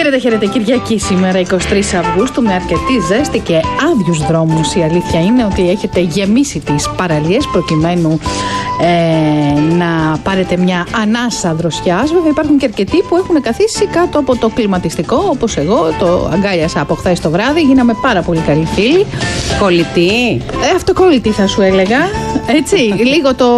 Χαίρετε, χαίρετε. Κυριακή σήμερα, 23 Αυγούστου, με αρκετή ζέστη και άδειους δρόμους. Η αλήθεια είναι ότι έχετε γεμίσει τις παραλίες προκειμένου να πάρετε μια ανάσα δροσιάς. Βέβαια, υπάρχουν και αρκετοί που έχουν καθίσει κάτω από το κλιματιστικό, όπως εγώ. Το αγκάλιασα από χθες το βράδυ. Γίναμε πάρα πολύ καλοί φίλοι. Κολλητή. Αυτοκόλλητη θα σου έλεγα. Έτσι, λίγο το.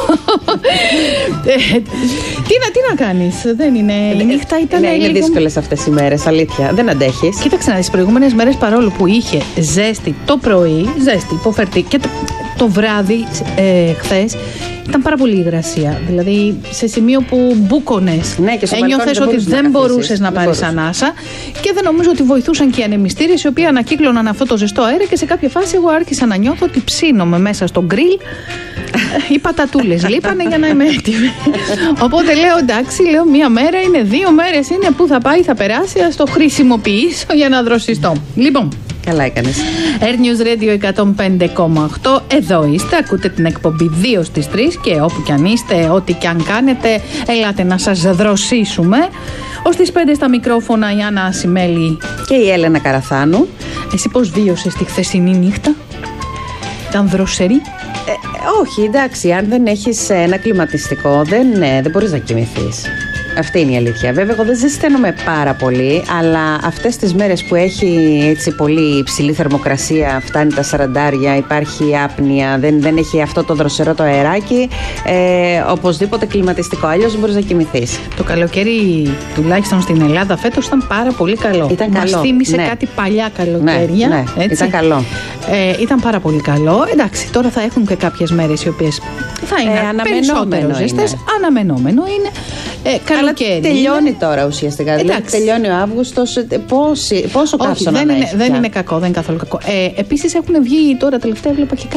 Τι να κάνεις, δεν είναι. Η νύχτα ήταν. Ναι, είναι δύσκολες αυτές οι μέρες, αλήθεια. Δεν αντέχεις. Κοίταξε να δεις, τις προηγούμενες μέρες, παρόλο που είχε ζέστη το πρωί, ζέστη υποφερτή, και το βράδυ χθες ήταν πάρα πολύ υγρασία. Δηλαδή σε σημείο που μπούκονες, ναι, ένιωθες ότι δεν μπορούσες να πάρεις ανάσα, και δεν νομίζω ότι βοηθούσαν και οι ανεμιστήρες, οι οποίοι ανακύκλωναν αυτό το ζεστό αέρα, και σε κάποια φάση εγώ άρχισα να νιώθω ότι ψήνομαι μέσα στο γκριλ. Οι πατατούλες λείπανε για να είμαι έτοιμη. Οπότε λέω εντάξει, μία μέρα είναι, 2 μέρες είναι, που θα πάει, θα περάσει, ας το χρησιμοποιήσω για να δροσιστώ. Λοιπόν, καλά έκανες. Air News Radio 105,8. Εδώ είστε, ακούτε την εκπομπή 2 στις 3, και όπου κι αν είστε, ό,τι κι αν κάνετε, ελάτε να σας δροσίσουμε. Ως τις 5 στα μικρόφωνα η Άννα Ασημέλη και η Έλενα Καραθάνου. Εσύ πώς βίωσες τη χθεσινή νύχτα? Ήταν δροσερή? Όχι, εντάξει, αν δεν έχεις ένα κλιματιστικό δεν μπορείς να κοιμηθείς. Αυτή είναι η αλήθεια. Βέβαια, εγώ δεν ζεσταίνομαι πάρα πολύ, αλλά αυτές τις μέρες που έχει έτσι πολύ υψηλή θερμοκρασία, φτάνει τα 40, υπάρχει άπνοια, δεν έχει αυτό το δροσερό το αεράκι, οπωσδήποτε κλιματιστικό, αλλιώς δεν μπορείς να κοιμηθείς. Το καλοκαίρι, τουλάχιστον στην Ελλάδα, φέτος ήταν πάρα πολύ καλό. Ήταν καλό. Μας θύμισε κάτι παλιά καλοκαίρια. Ναι, έτσι. Ήταν καλό. Ήταν πάρα πολύ καλό. Εντάξει, τώρα θα έχουν και κάποιες μέρες οι οποίες θα είναι περισσότερο ζεστές. Αναμενόμενο είναι. Αλλά τελειώνει τώρα ουσιαστικά. Δηλαδή, τελειώνει ο Αύγουστος. Πόσο κάψωνα να έχει. Δεν είναι κακό, δεν είναι καθόλου κακό. Επίσης έχουν βγει τώρα τελευταία, βλέπα και